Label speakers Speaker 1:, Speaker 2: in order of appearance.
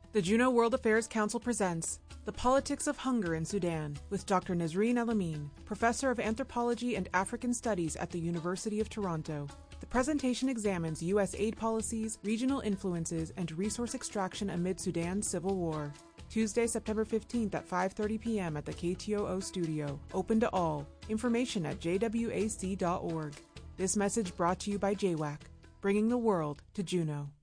Speaker 1: The Juno World Affairs Council presents The Politics of Hunger in Sudan with Dr. Nazreen El-Amin, Professor of Anthropology and African Studies at the University of Toronto. The presentation examines U.S. aid policies, regional influences, and resource extraction amid Sudan's civil war. Tuesday, September 15th at 5:30 p.m. at the KTOO studio. Open to all. Information at jwac.org. This message brought to you by JWAC, bringing the world to Juno.